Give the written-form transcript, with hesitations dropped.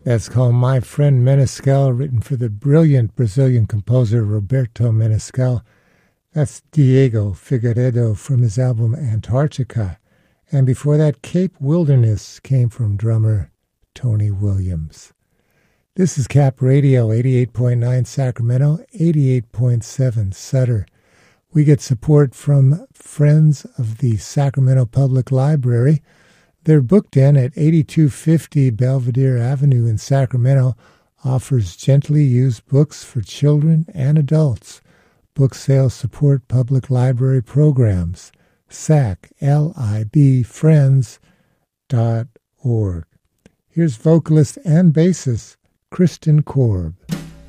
That's called My Friend Menescal, written for the brilliant Brazilian composer Roberto Menescal. That's Diego Figueiredo from his album Antarctica. And before that, Cape Wilderness came from drummer Tony Williams. This is Cap Radio, 88.9 Sacramento, 88.7 Sutter. We get support from Friends of the Sacramento Public Library. They're booked in at 8250 Belvedere Avenue in Sacramento, offers gently used books for children and adults. Book sales support public library programs. SACLIBFriends.org. Here's vocalist and bassist Kristen Korb.